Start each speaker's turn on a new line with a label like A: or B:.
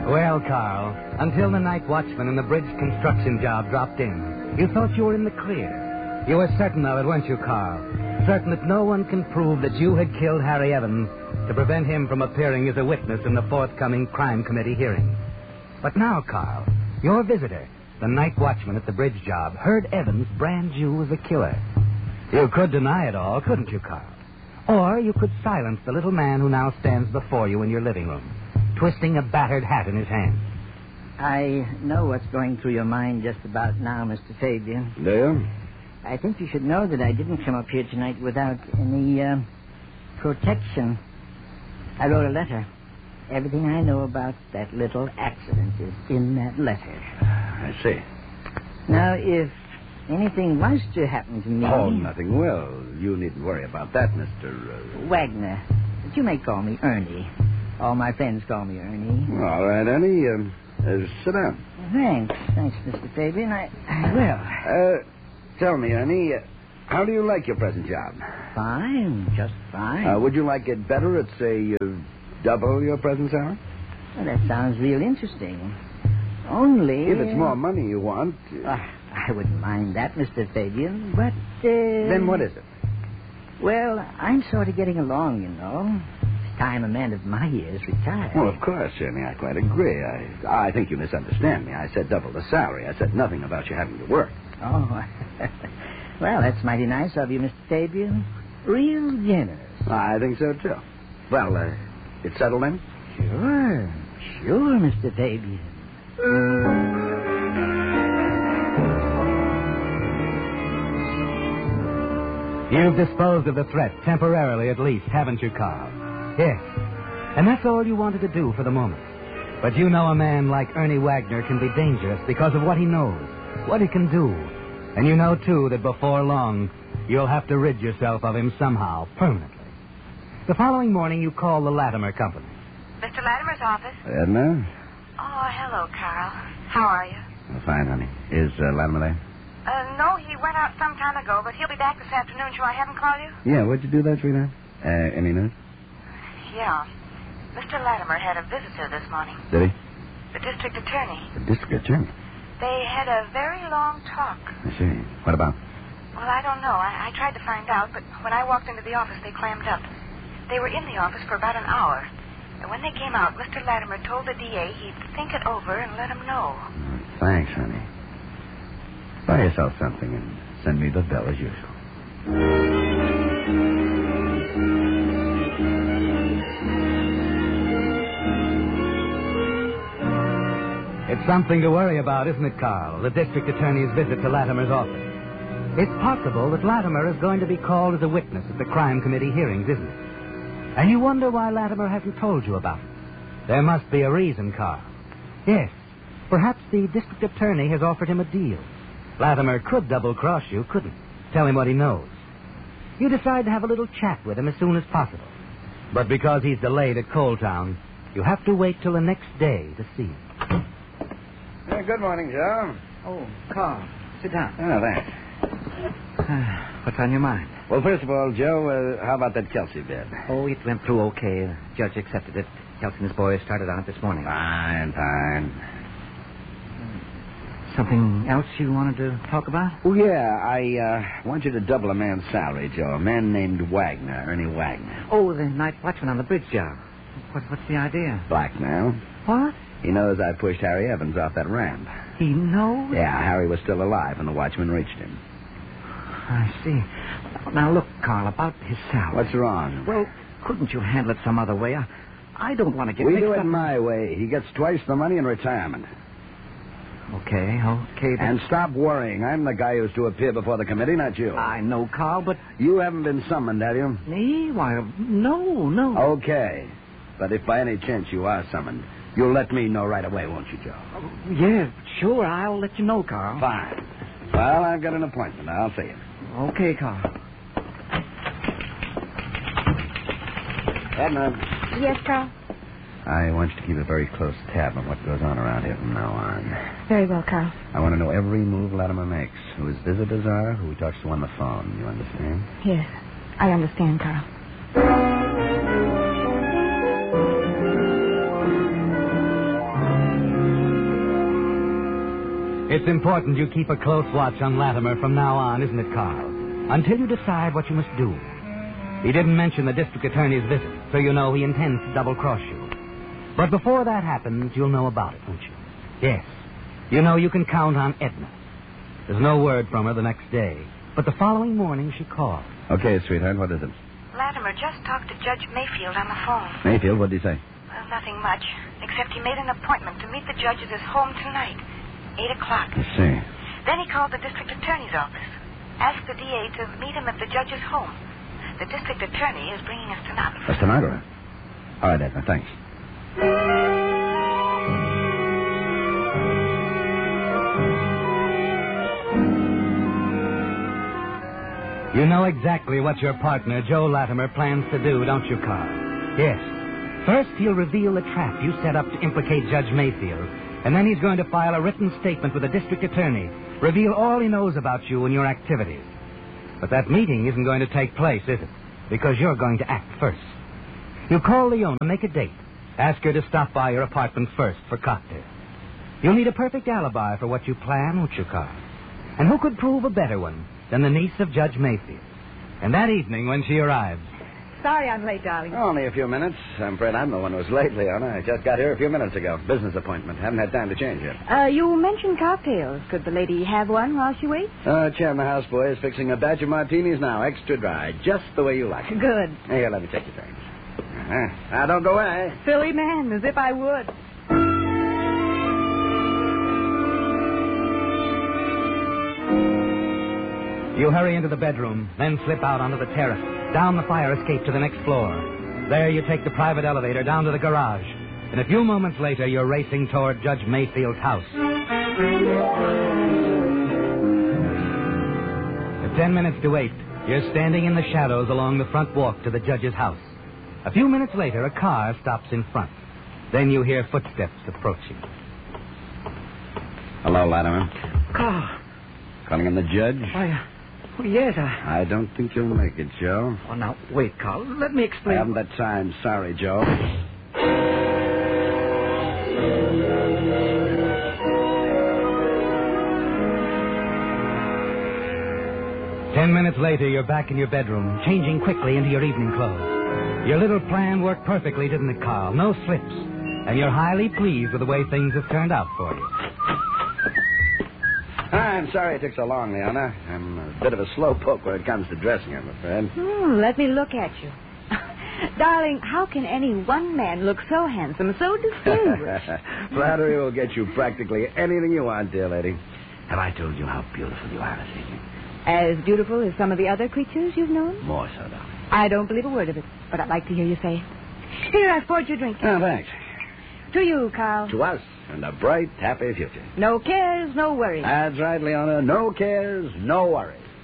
A: Well, Carl, until the night watchman and the bridge construction job dropped in, you thought you were in the clear. You were certain of it, weren't you, Carl? Certain that no one can prove that you had killed Harry Evans to prevent him from appearing as a witness in the forthcoming crime committee hearing. But now, Carl, your visitor, the night watchman at the bridge job, heard Evans brand you as a killer. You could deny it all, couldn't you, Carl? Or you could silence the little man who now stands before you in your living room, twisting a battered hat in his hand.
B: I know what's going through your mind just about now, Mr. Fabian.
C: Do you?
B: I think you should know that I didn't come up here tonight without any, protection. I wrote a letter. Everything I know about that little accident is in that letter.
C: I see.
B: Now, if anything was to happen to me...
C: Oh, nothing will. You needn't worry about that, Mr.
B: Wagner. But you may call me Ernie. All my friends call me Ernie.
C: All right, Ernie. Sit down.
B: Thanks. Thanks, Mr. Fabian. I will.
C: Tell me, Ernie, how do you like your present job?
B: Fine. Just fine.
C: Would you like it better at, say, double your present salary?
B: Well, that sounds real interesting. Only...
C: If it's more money you want...
B: I wouldn't mind that, Mr. Fabian, but...
C: Then what is it?
B: Well, I'm sort of getting along, you know. It's time a man of my years retired.
C: Well, of course, Ernie, I quite agree. I think you misunderstand me. I said double the salary. I said nothing about you having to work.
B: Oh, well, that's mighty nice of you, Mr. Fabian. Real generous.
C: I think so, too. Well, it's settled then?
B: Sure, Mr. Fabian.
A: You've disposed of the threat, temporarily at least, haven't you, Carl? Yes. And that's all you wanted to do for the moment. But you know a man like Ernie Wagner can be dangerous because of what he knows, what he can do. And you know, too, that before long, you'll have to rid yourself of him somehow, permanently. The following morning, you call the Latimer Company.
D: Mr. Latimer's office?
C: Edna?
D: Oh, hello, Carl. How are you?
C: Fine, honey. Is Latimer there?
D: No, he went out some time ago, but he'll be back this afternoon. Shall I have him call you?
C: Yeah, what'd you do that, sweetheart? Any news?
D: Yeah. Mr. Latimer had a visitor this morning.
C: Did he?
D: The district attorney.
C: The district attorney?
D: They had a very long talk.
C: I see. What about?
D: Well, I don't know. I tried to find out, but when I walked into the office, they clammed up. They were in the office for about an hour. And when they came out, Mr. Latimer told the DA he'd think it over and let him know.
C: Thanks, honey. Buy yourself something and send me the bill as usual.
A: It's something to worry about, isn't it, Carl? The district attorney's visit to Latimer's office. It's possible that Latimer is going to be called as a witness at the crime committee hearings, isn't it? And you wonder why Latimer hasn't told you about it. There must be a reason, Carl. Yes, perhaps the district attorney has offered him a deal. Latimer could double-cross you, couldn't he? Tell him what he knows. You decide to have a little chat with him as soon as possible. But because he's delayed at Coaltown, you have to wait till the next day to see him.
C: Good morning, Joe.
B: Oh, Carl, sit down.
C: Oh, thanks.
B: What's on your mind?
C: Well, first of all, Joe, how about that Kelsey bid?
E: Oh, it went through okay. The judge accepted it. Kelsey and his boys started on it this morning.
C: Fine.
E: Something else you wanted to talk about?
C: Oh, yeah. I want you to double a man's salary, Joe. A man named Wagner, Ernie Wagner.
E: Oh, the night watchman on the bridge job. What's the idea?
C: Blackmail.
E: What?
C: He knows I pushed Harry Evans off that ramp.
E: He knows?
C: Yeah, Harry was still alive when the watchman reached him.
E: I see. Now, look, Carl, about his salary.
C: What's wrong?
E: Well, couldn't you handle it some other way? I don't want to get
C: We
E: mixed
C: do
E: up.
C: it my way. He gets twice the money in retirement.
E: Okay, but...
C: And stop worrying. I'm the guy who's to appear before the committee, not you.
E: I know, Carl, but...
C: You haven't been summoned, have you?
E: Me? Why, no.
C: Okay. But if by any chance you are summoned, you'll let me know right away, won't you, Joe?
E: Yeah, sure. I'll let you know, Carl.
C: Fine. Well, I've got an appointment. I'll see you.
E: Okay, Carl.
C: Edna.
D: Yes, Carl?
C: I want you to keep a very close tab on what goes on around here from now on.
D: Very well, Carl.
C: I want to know every move Latimer makes, who his visitors are, who he talks to on the phone. You understand?
D: Yes, I understand, Carl.
A: It's important you keep a close watch on Latimer from now on, isn't it, Carl? Until you decide what you must do. He didn't mention the district attorney's visit, so you know he intends to double-cross you. But before that happens, you'll know about it, won't you? Yes. You know you can count on Edna. There's no word from her the next day, but the following morning she called.
C: Okay, sweetheart, what is it?
D: Latimer just talked to Judge Mayfield on the phone.
C: Mayfield, what did he say?
D: Well, nothing much, except he made an appointment to meet the judge at his home tonight, 8 o'clock.
C: I see.
D: Then he called the district attorney's office, asked the DA to meet him at the judge's home. The district attorney is bringing a stenographer.
C: A stenographer? All right, Edna, thanks.
A: You know exactly what your partner, Joe Latimer, plans to do, don't you, Carl? Yes. First, he'll reveal the trap you set up to implicate Judge Mayfield. And then he's going to file a written statement with the district attorney, reveal all he knows about you and your activities. But that meeting isn't going to take place, is it? Because you're going to act first. You call Leona, make a date. Ask her to stop by your apartment first for cocktails. You'll need a perfect alibi for what you plan, won't you, Carl? And who could prove a better one than the niece of Judge Mayfield? And that evening, when she arrives...
F: Sorry I'm late, darling.
C: Only a few minutes. I'm afraid I'm the one who was late, Leona. I just got here a few minutes ago. Business appointment. Haven't had time to change yet.
F: You mentioned cocktails. Could the lady have one while she waits?
C: Chairman, the houseboy is fixing a batch of martinis now, extra dry, just the way you like it.
F: Good.
C: Here, let me take your drink. Now, don't go away.
F: Silly man, as if I would.
A: You hurry into the bedroom, then slip out onto the terrace, down the fire escape to the next floor. There you take the private elevator down to the garage. And a few moments later, you're racing toward Judge Mayfield's house. At 10 minutes to 8, you're standing in the shadows along the front walk to the judge's house. A few minutes later, a car stops in front. Then you hear footsteps approaching.
C: Hello, Latimer.
E: Carl.
C: Calling in the judge?
E: Oh, yes,
C: I don't think you'll make it, Joe.
E: Oh, now, wait, Carl. Let me explain.
C: I haven't that time. Sorry, Joe.
A: Ten minutes later, you're back in your bedroom, changing quickly into your evening clothes. Your little plan worked perfectly, didn't it, Carl? No slips. And you're highly pleased with the way things have turned out for you.
C: I'm sorry it took so long, Leona. I'm a bit of a slowpoke when it comes to dressing, I'm afraid.
F: Let me look at you. Darling, how can any one man look so handsome, so distinguished?
C: Flattery will get you practically anything you want, dear lady. Have I told you how beautiful you are this evening?
F: As beautiful as some of the other creatures you've known?
C: More so, darling.
F: I don't believe a word of it, but I'd like to hear you say it. Here, I've poured your drink.
C: Oh, thanks.
F: To you, Carl.
C: To us, and a bright, happy future.
F: No cares, no worries.
C: That's right, Leona. No cares, no worries.